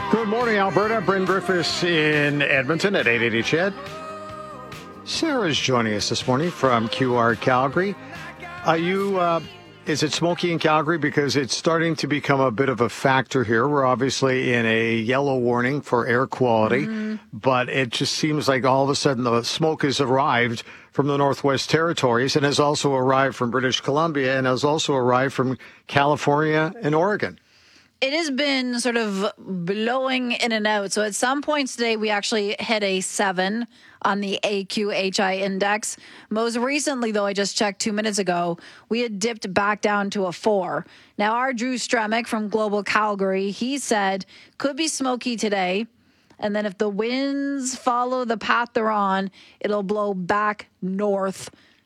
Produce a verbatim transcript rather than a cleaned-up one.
Good morning, Alberta. Bryn Griffiths in Edmonton at eight eighty C H E D. Sarah's joining us this morning from Q R Calgary. Are you, uh, is it smoky in Calgary? Because it's starting to become a bit of a factor here. We're obviously in a yellow warning for air quality, mm-hmm. but it just seems like all of a sudden the smoke has arrived from the Northwest Territories and has also arrived from British Columbia and has also arrived from California and Oregon. It has been sort of blowing in and out. So at some points today, we actually hit a seven on the A Q H I index. Most recently, though, I just checked two minutes ago, we had dipped back down to a four. Now, our Drew Stremick from Global Calgary, he said, could be smoky today. And then if the winds follow the path they're on, it'll blow back north